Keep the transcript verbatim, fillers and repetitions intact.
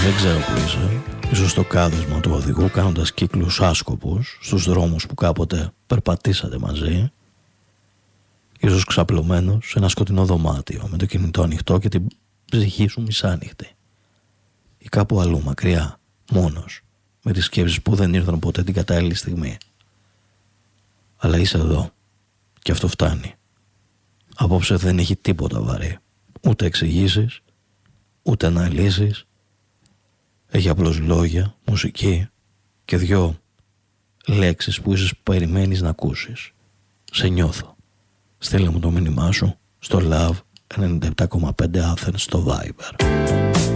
Δεν ξέρω που είσαι. Ίσως στο κάδισμα του οδηγού, κάνοντας κύκλους άσκοπους στους δρόμους που κάποτε περπατήσατε μαζί. Ίσως ξαπλωμένος σε ένα σκοτεινό δωμάτιο με το κινητό ανοιχτό και την ψυχή σου μισάνοιχτη. Ή κάπου αλλού μακριά, μόνος, με τις σκέψεις που δεν ήρθαν ποτέ την κατάλληλη στιγμή. Αλλά είσαι εδώ και αυτό φτάνει. Απόψε δεν έχει τίποτα βαρύ. Ούτε εξηγήσεις, ούτε αναλύσεις. Έχει απλώς λόγια, μουσική και δυο λέξεις που ίσως περιμένεις να ακούσεις. Σε νιώθω. Στείλε μου το μήνυμά σου στο Love ενενήντα επτά κόμμα πέντε Athens στο Viber.